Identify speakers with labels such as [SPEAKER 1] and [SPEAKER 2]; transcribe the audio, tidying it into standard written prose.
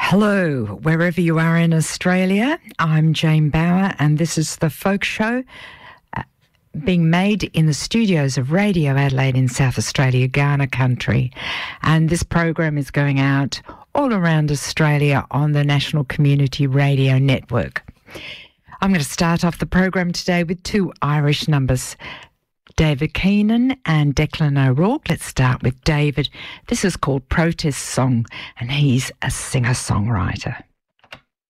[SPEAKER 1] Hello, wherever you are in Australia. I'm Jane Bauer, and this is The Folk Show, being made in the studios of Radio Adelaide in South Australia, Kaurna country. And this program is going out all around Australia on the National Community Radio Network. I'm going to start off the program today with two Irish numbers, David Keenan and Declan O'Rourke. Let's start with David. This is called Protest Song, and he's a singer-songwriter.